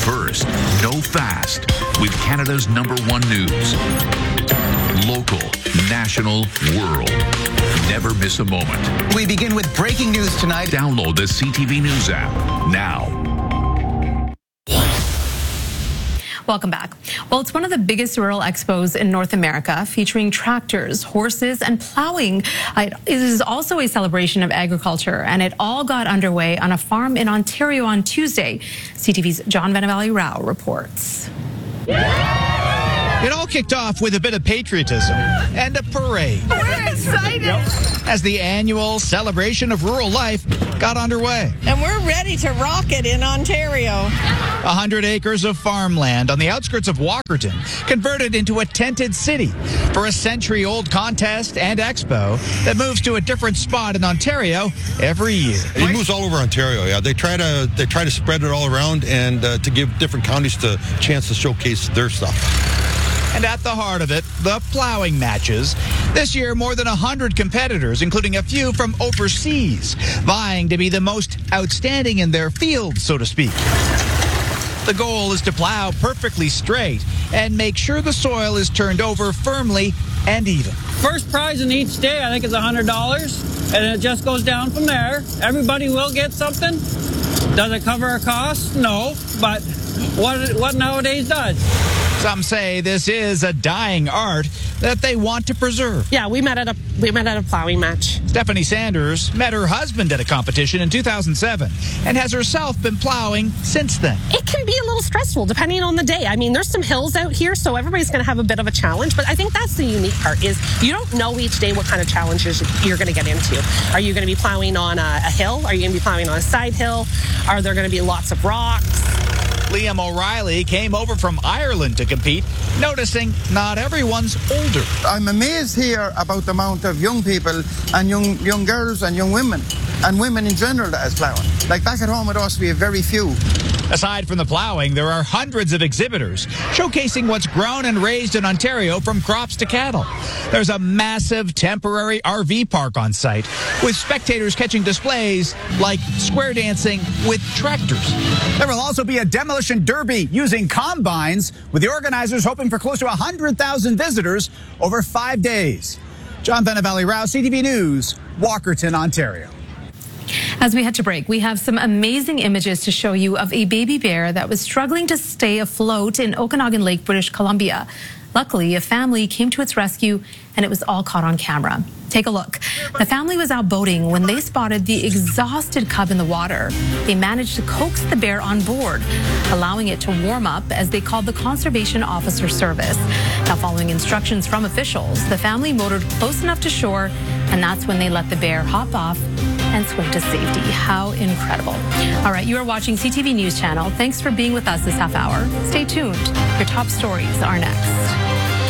First, Know Fast with Canada's #1 news. Local, national, world. Never miss a moment. We begin with breaking news tonight. Download the CTV News app now. Welcome back. Well, it's one of the biggest rural expos in North America, featuring tractors, horses, and plowing. It is also a celebration of agriculture, and it all got underway on a farm in Ontario on Tuesday. CTV's John Vanavalley-Rao reports. It all kicked off with a bit of patriotism and a parade. We're excited. As the annual celebration of rural life got underway. And we're ready to rock it in Ontario. 100 acres of farmland on the outskirts of Walkerton converted into a tented city for a century-old contest and expo that moves to a different spot in Ontario every year. It moves all over Ontario. Yeah, they try to spread it all around and to give different counties the chance to showcase their stuff. And at the heart of it, the plowing matches. This year, more than 100 competitors, including a few from overseas, vying to be the most outstanding in their field, so to speak. The goal is to plow perfectly straight and make sure the soil is turned over firmly and even. First prize in each day, I think, is $100, and it just goes down from there. Everybody will get something. Does it cover our costs? No, but what nowadays does. Some say this is a dying art that they want to preserve. Yeah, we met at a plowing match. Stephanie Sanders met her husband at a competition in 2007 and has herself been plowing since then. It can be a little stressful depending on the day. I mean, there's some hills out here, so everybody's going to have a bit of a challenge, but I think that's the unique part is you don't know each day what kind of challenges you're going to get into. Are you going to be plowing on a hill? Are you going to be plowing on a side hill? Are there going to be lots of rocks? Liam O'Reilly came over from Ireland to compete, noticing not everyone's older. I'm amazed here about the amount of young people and young girls and young women and women in general that is plowing. Like back at home with us, we have very few. Aside from the plowing, there are hundreds of exhibitors showcasing what's grown and raised in Ontario from crops to cattle. There's a massive temporary RV park on site with spectators catching displays like square dancing with tractors. There will also be a demolition derby using combines, with the organizers hoping for close to 100,000 visitors over 5 days. John Vanavalley-Rao, CTV News, Walkerton, Ontario. As we head to break, we have some amazing images to show you of a baby bear that was struggling to stay afloat in Okanagan Lake, British Columbia. Luckily, a family came to its rescue, and it was all caught on camera. Take a look. The family was out boating when they spotted the exhausted cub in the water. They managed to coax the bear on board, allowing it to warm up as they called the Conservation Officer Service. Now, following instructions from officials, the family motored close enough to shore, and that's when they let the bear hop off and swim to safety. How incredible. All right, you are watching CTV News Channel. Thanks for being with us this half hour. Stay tuned. Your top stories are next.